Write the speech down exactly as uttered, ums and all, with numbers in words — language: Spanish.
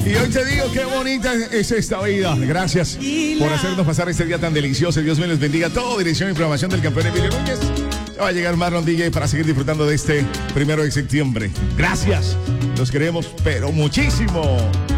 Y hoy te digo qué bonita es esta vida. Gracias por hacernos pasar este día tan delicioso. Dios me les bendiga. Todo dirección y programación del campeón Emilio Núñez. Ya va a llegar Marlon D J para seguir disfrutando de este primero de septiembre. Gracias. Los queremos, pero muchísimo.